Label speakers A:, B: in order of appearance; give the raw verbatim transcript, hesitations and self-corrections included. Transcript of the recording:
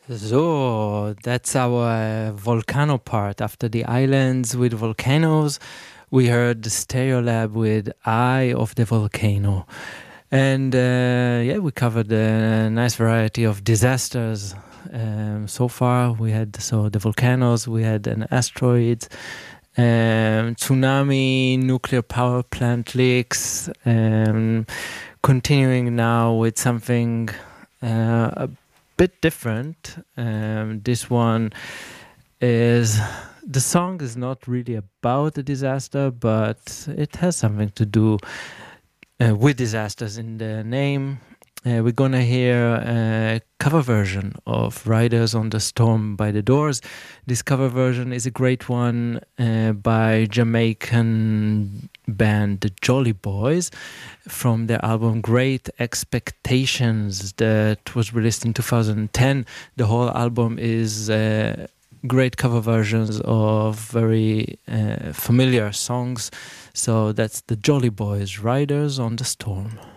A: So that's our volcano part. After the islands with volcanoes, we heard the Stereolab with Eye of the Volcano. And uh, yeah, we covered a nice variety of disasters. Um, so far, we had so the volcanoes, we had an asteroid, um, tsunami, nuclear power plant leaks. Um, continuing now with something uh, a bit different. Um, this one is the song is not really about a disaster, but it has something to do uh, with disasters in the name. Uh, we're gonna hear a cover version of Riders on the Storm by The Doors. This cover version is a great one uh, by Jamaican band The Jolly Boys from their album Great Expectations that was released in two thousand ten. The whole album is uh, great cover versions of very uh, familiar songs. So that's The Jolly Boys, Riders on the Storm.